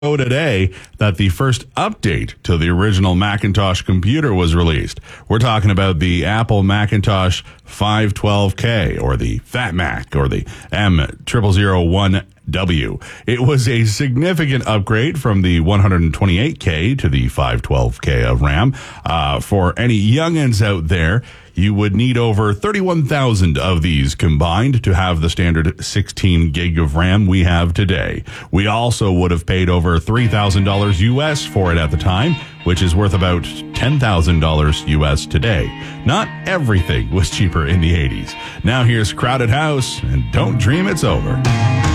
today that the first update to the original Macintosh computer was released. We're talking about the Apple Macintosh 512K or the Fat Mac or the M0001W. It was a significant upgrade from the 128K to the 512K of RAM. For any youngins out there, you would need over 31,000 of these combined to have the standard 16 gig of RAM we have today. We also would have paid over $3,000 US for it at the time, which is worth about $10,000 US today. Not everything was cheaper in the 80s. Now here's Crowded House, and don't dream it's over.